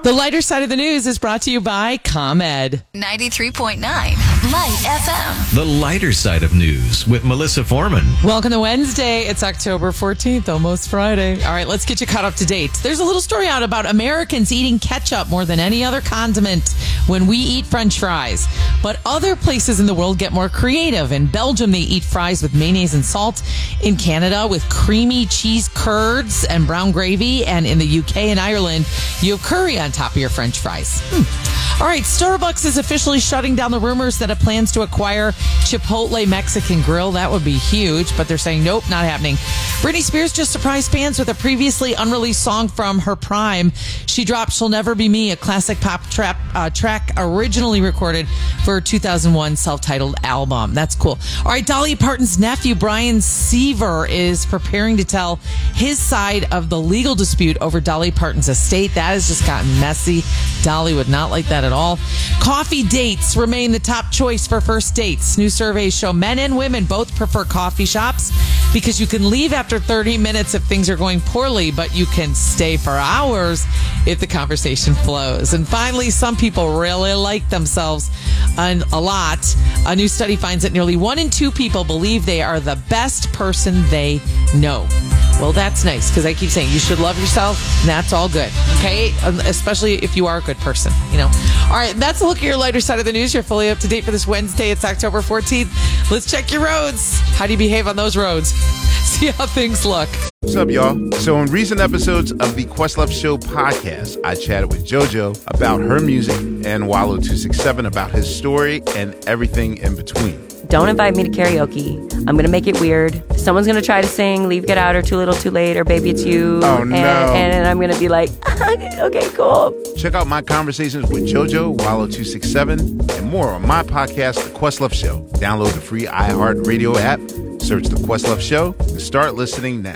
The lighter side of the news is brought to you by ComEd. 93.9 Light FM. The lighter side of news with Melissa Foreman. Welcome to Wednesday. It's October 14th, almost Friday. All right, let's get you caught up to date. There's a little story out about Americans eating ketchup more than any other condiment when we eat French fries. But other places in the world get more creative. In Belgium, they eat fries with mayonnaise and salt. In Canada, with creamy cheese curds and brown gravy. And in the UK and Ireland, you have curry on top of your French fries. All right, Starbucks is officially shutting down the rumors that it plans to acquire Chipotle Mexican Grill. That would be huge, but they're saying, nope, not happening. Britney Spears just surprised fans with a previously unreleased song from her prime. She dropped She'll Never Be Me, a classic pop track originally recorded for her 2001 self-titled album. That's cool. All right, Dolly Parton's nephew, Brian Seaver, is preparing to tell his side of the legal dispute over Dolly Parton's estate. That has just gotten messy. Dolly would not like that at all. Coffee dates remain the top choice for first dates. New surveys show men and women both prefer coffee shops because you can leave after 30 minutes if things are going poorly, but you can stay for hours if the conversation flows. And finally, some people really like themselves a lot. A new study finds that nearly 1 in 2 people believe they are the best person they know. Well, that's nice because I keep saying you should love yourself, and that's all good, okay? Especially if you are a good person, you know. All right, that's a look at your lighter side of the news. You're fully up to date for this Wednesday. It's October 14th. Let's check your roads. How do you behave on those roads? See how things look. What's up, y'all? So in recent episodes of the Questlove Show podcast, I chatted with JoJo about her music and Wallo267 about his story and everything in between. Don't invite me to karaoke. I'm going to make it weird. Someone's going to try to sing Leave, Get Out, or Too Little, Too Late, or Baby It's You. Oh, no. And I'm going to be like, okay, cool. Check out my conversations with JoJo, Wallo267, and more on my podcast, The Questlove Show. Download the free iHeartRadio app, search The Questlove Show, and start listening now.